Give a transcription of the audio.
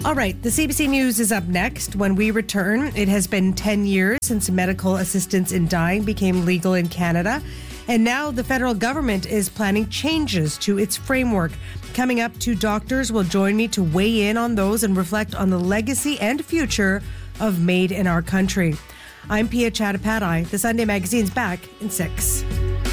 All right, the CBC News is up next. When we return, it has been 10 years since medical assistance in dying became legal in Canada. And now the federal government is planning changes to its framework. Coming up, two doctors will join me to weigh in on those and reflect on the legacy and future of Made in Our Country. I'm Pia Chattopadhyay. The Sunday Magazine's back in 6.